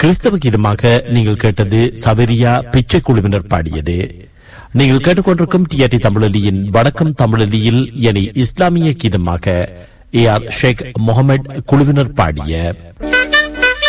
கிறிஸ்தவ கீதமாக நீங்கள் கேட்டது சவேரியா பிச்சை குழுவினர் பாடியது. நீங்கள் கேட்டுக்கொண்டிருக்கும் டிஆர்டி தமிழொலியின் வடக்கம் தமிழொலியில் இனி இஸ்லாமிய கீதமாக AR ஷேக் முகமது குழுவினர் பாடிய